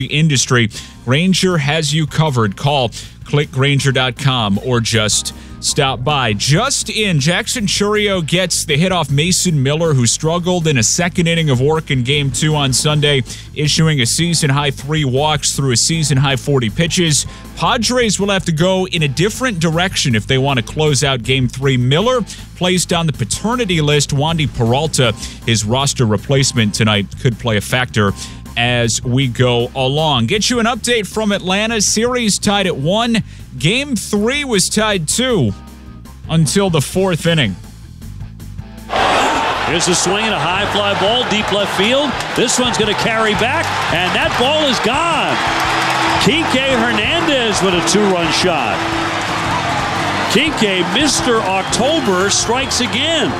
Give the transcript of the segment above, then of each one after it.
industry. Grainger has you covered. Call clickgrainger.com or just stop by. Just in, Jackson Chourio gets the hit off Mason Miller, who struggled in a second inning of work in Game 2 on Sunday, issuing a season-high 3 walks through a season-high 40 pitches. Padres will have to go in a different direction if they want to close out Game 3. Miller placed on the paternity list. Wandy Peralta, his roster replacement tonight, could play a factor as we go along. Get you an update from Atlanta. Series tied at 1. Game 3 was tied 2 until the 4th inning. Here's a swing and a high fly ball, deep left field. This one's going to carry back, and that ball is gone. Kike Hernandez with a 2-run shot. Kike, Mr. October, strikes again.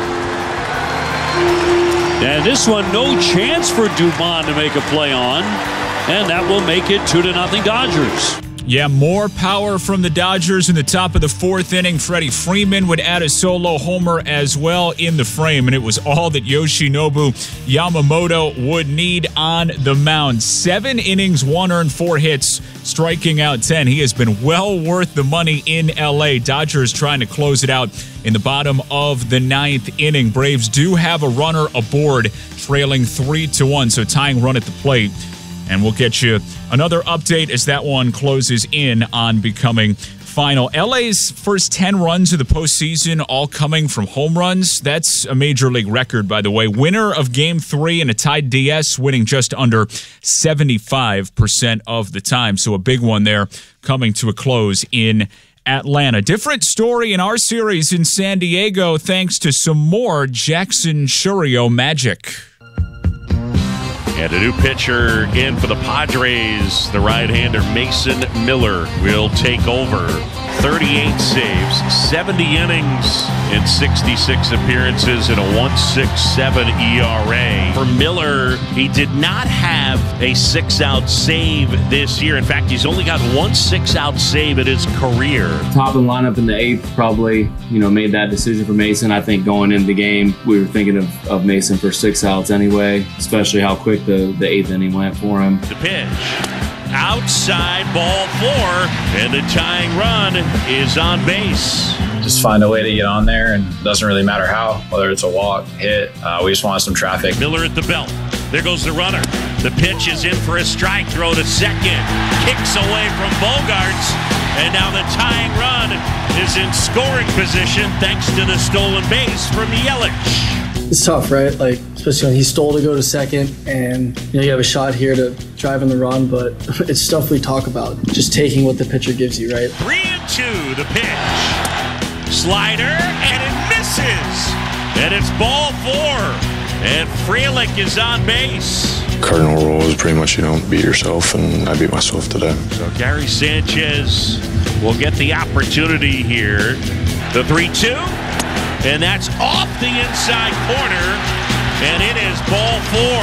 And this one, no chance for Dubon to make a play on. And that will make it 2-0 Dodgers. Yeah, more power from the Dodgers in the top of the 4th inning. Freddie Freeman would add a solo homer as well in the frame, and it was all that Yoshinobu Yamamoto would need on the mound. 7 innings, 1 earned, 4 hits, striking out 10. He has been well worth the money in L.A. Dodgers trying to close it out in the bottom of the 9th inning. Braves do have a runner aboard, trailing 3-1, so tying run at the plate. And we'll get you another update as that one closes in on becoming final. LA's first 10 runs of the postseason all coming from home runs. That's a major league record, by the way. Winner of Game 3 in a tied DS, winning just under 75% of the time. So a big one there coming to a close in Atlanta. Different story in our series in San Diego, thanks to some more Jackson Chourio magic. And a new pitcher in for the Padres, the right-hander Mason Miller will take over. 38 saves, 70 innings in 66 appearances and a 1.67 ERA. For Miller, he did not have a 6-out save this year. In fact, he's only got 1 6-out save in his career. Top of the lineup in the 8th probably, made that decision for Mason. I think going into the game, we were thinking of Mason for 6 outs anyway, especially how quick the 8th inning went for him. The pitch. Outside ball 4, and the tying run is on base. Just find a way to get on there, and it doesn't really matter how, whether it's a walk, hit. We just want some traffic. Miller at the belt. There goes the runner. The pitch is in for a strike throw to second. Kicks away from Bogaerts, and now the tying run is in scoring position thanks to the stolen base from Yelich. It's tough, right? Especially when he stole to go to second, and you have a shot here to drive in the run, but it's stuff we talk about. Just taking what the pitcher gives you, right? 3-2, the pitch. Slider, and it misses. And it's ball 4. And Frelick is on base. Cardinal rule is pretty much you don't beat yourself, and I beat myself today. So Gary Sanchez will get the opportunity here. The 3-2. And that's off the inside corner, and it is ball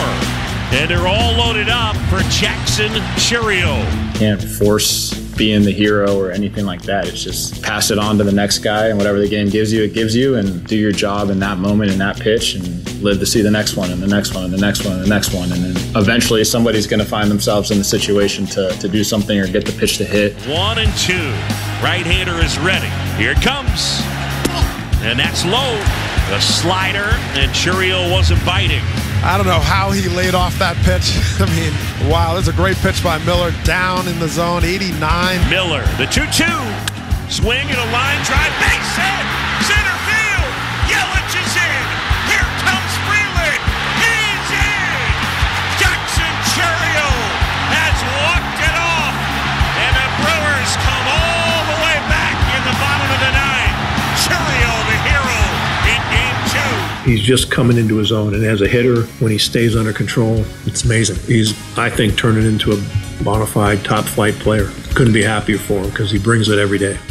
4. And they're all loaded up for Jackson Chourio. Can't force being the hero or anything like that. It's just pass it on to the next guy, and whatever the game gives you, it gives you, and do your job in that moment, in that pitch, and live to see the next one, and the next one, and the next one, and the next one. And then eventually somebody's going to find themselves in the situation to do something or get the pitch to hit. 1-2. Right-hander is ready. Here it comes. And that's low. The slider, and Chourio wasn't biting. I don't know how he laid off that pitch. I mean, wow, that's a great pitch by Miller. Down in the zone, 89. Miller, the 2-2. Swing and a line drive. Base hit. Center field. Yelich is in. Here comes Frelick. He's in. Jackson Chourio has walked it off. And the Brewers come all the way back in the bottom of the 9th. Chourio, the hero, in Game 2. He's just coming into his own, and as a hitter, when he stays under control, it's amazing. He's, I think, turning into a bona fide top-flight player. Couldn't be happier for him because he brings it every day.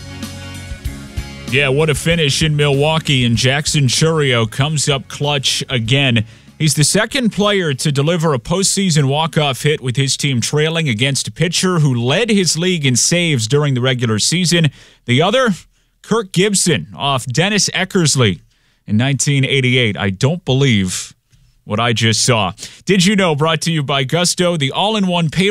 Yeah, what a finish in Milwaukee, and Jackson Chourio comes up clutch again. He's the second player to deliver a postseason walk-off hit with his team trailing against a pitcher who led his league in saves during the regular season. The other, Kirk Gibson off Dennis Eckersley in 1988. I don't believe what I just saw. Did you know? Brought to you by Gusto, the all-in-one payroll